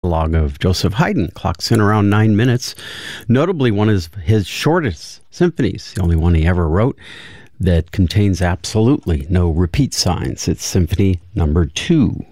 Log of Joseph Haydn clocks in around 9 minutes, notably one of his shortest symphonies, the only one he ever wrote that contains absolutely no repeat signs. It's Symphony Number 2.